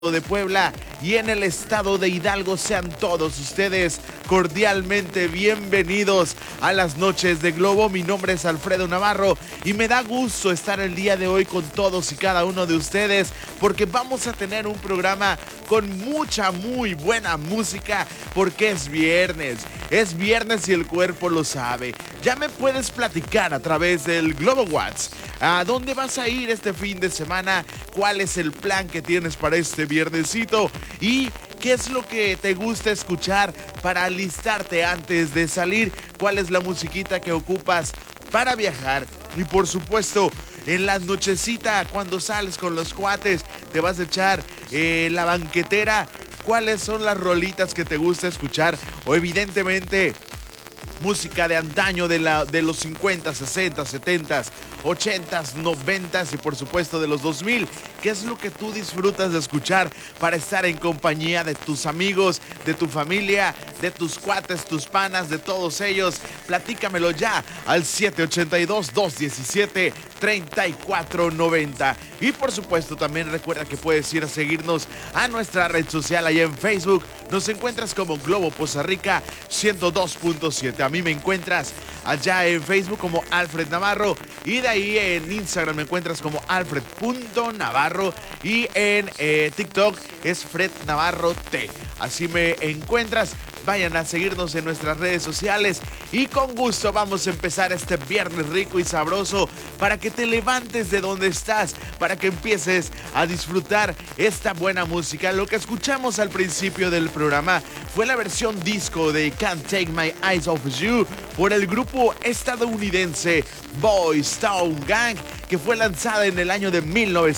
de Puebla y en el estado de Hidalgo. Sean todos ustedes cordialmente bienvenidos a las noches de Globo. Mi nombre es Alfredo Navarro y me da gusto estar el día de hoy con todos y cada uno de ustedes porque vamos a tener un programa con mucha, muy buena música porque es viernes y el cuerpo lo sabe. Ya me puedes platicar a través del Globo Watts. ¿A dónde vas a ir este fin de semana? ¿Cuál es el plan que tienes para este viernesito? ¿Y qué es lo que te gusta escuchar para alistarte antes de salir? ¿Cuál es la musiquita que ocupas para viajar? Y por supuesto, en la nochecita, cuando sales con los cuates, te vas a echar la banquetera. ¿Cuáles son las rolitas que te gusta escuchar? O evidentemente música de antaño de los 50, 60, 70, 80, 90 y por supuesto de los 2000. ¿Qué es lo que tú disfrutas de escuchar para estar en compañía de tus amigos, de tu familia, de tus cuates, tus panas, de todos ellos? Platícamelo ya al 782-217-3490. Y por supuesto también recuerda que puedes ir a seguirnos a nuestra red social allá en Facebook. Nos encuentras como Globo Poza Rica 102.7. A mí me encuentras allá en Facebook como Alfred Navarro y de ahí en Instagram me encuentras como alfred.navarro y en TikTok es Fred Navarro T. Así me encuentras. Vayan a seguirnos en nuestras redes sociales y con gusto vamos a empezar este viernes rico y sabroso para que te levantes de donde estás, para que empieces a disfrutar esta buena música. Lo que escuchamos al principio del programa fue la versión disco de Can't Take My Eyes Off You por el grupo estadounidense Boys Town Gang, que fue lanzada en el año de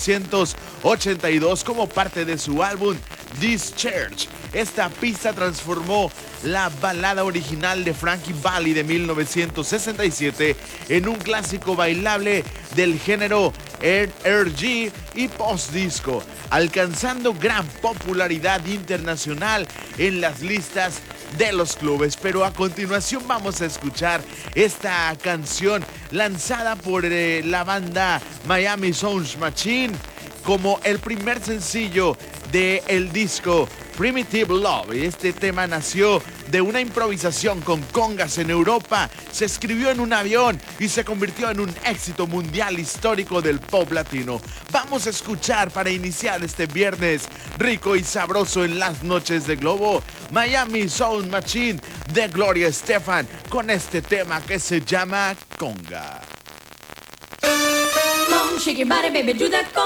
1982 como parte de su álbum This Church. Esta pista transformó la balada original de Frankie Valli de 1967 en un clásico bailable del género R&B y post-disco, alcanzando gran popularidad internacional en las listas de los clubes. Pero a continuación vamos a escuchar esta canción lanzada por la banda Miami Sound Machine como el primer sencillo del disco Primitive Love. Este tema nació de una improvisación con congas en Europa, se escribió en un avión y se convirtió en un éxito mundial histórico del pop latino. Vamos a escuchar para iniciar este viernes rico y sabroso en las noches de Globo, Miami Sound Machine de Gloria Estefan con este tema que se llama Conga. Shake your body, baby, do that conga.